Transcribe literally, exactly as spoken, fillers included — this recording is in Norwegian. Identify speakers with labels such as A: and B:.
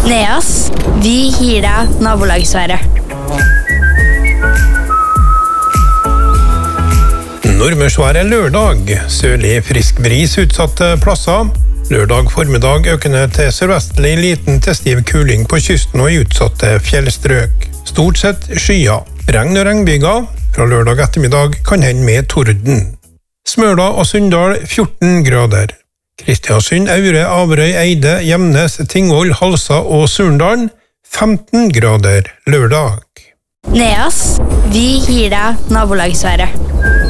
A: Neas, vi gir deg nabolagsværet.
B: Nordmørsvær er lørdag. Sørlig frisk bris utsatte plasser. Lørdag formiddag økende til sørvestlig liten til stiv kuling på kysten og i utsatte fjellstrøk. Stort sett skyer. Regn og regnbyger. Fra lørdag ettermiddag kan hende med torden. Smøla og Sunndal fjorten grader. Kristiansund, Aure, Averøy, Eide, Gjemnes, Tingvoll, Halsa og Surndalen femten grader lørdag.
A: Neas, vi gir deg nabolagsværet.